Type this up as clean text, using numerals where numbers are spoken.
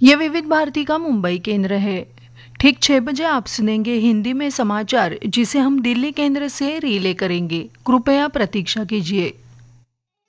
ये विविध भारती का मुंबई केंद्र है। ठीक 6 बजे आप सुनेंगे हिंदी में समाचार, जिसे हम दिल्ली केंद्र से रिले करेंगे। कृपया प्रतीक्षा कीजिए।